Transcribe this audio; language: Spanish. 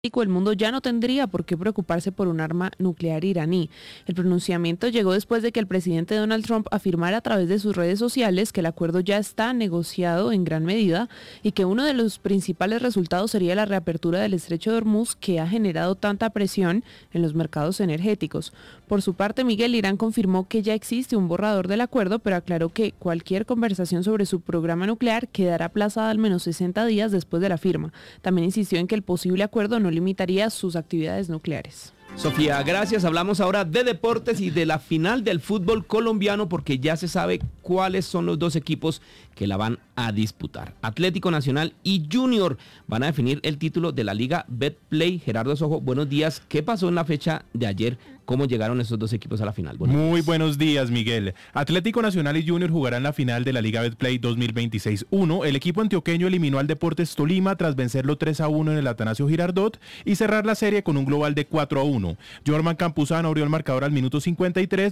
el mundo ya no tendría por qué preocuparse por un arma nuclear iraní. El pronunciamiento llegó después de que el presidente Donald Trump afirmara a través de sus redes sociales que el acuerdo ya está negociado en gran medida y que uno de los principales resultados sería la reapertura del estrecho de Hormuz, que ha generado tanta presión en los mercados energéticos. Por su parte, Miguel, Irán confirmó que ya existe un borrador del acuerdo, pero aclaró que cualquier conversación sobre su programa nuclear quedará aplazada al menos 60 días después de la firma. También insistió en que el posible acuerdo no limitaría sus actividades nucleares. Sofía, gracias. Hablamos ahora de deportes y de la final del fútbol colombiano, porque ya se sabe cuáles son los dos equipos que la van a disputar. Atlético Nacional y Junior van a definir el título de la Liga Betplay. Gerardo Sojo, buenos días. ¿Qué pasó en la fecha de ayer? ¿Cómo llegaron esos dos equipos a la final? Buenos días, Miguel. Atlético Nacional y Junior jugarán la final de la Liga Betplay 2026-1. El equipo antioqueño eliminó al Deportes Tolima tras vencerlo 3-1 en el Atanasio Girardot y cerrar la serie con un global de 4-1. Jorman Campuzano abrió el marcador al minuto 53,